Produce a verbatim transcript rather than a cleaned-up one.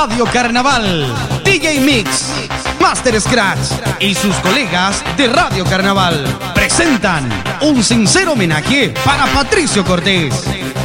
Radio Carnaval, D J Mix, Master Scratch y sus colegas de Radio Carnaval presentan un sincero homenaje para Patricio Cortés.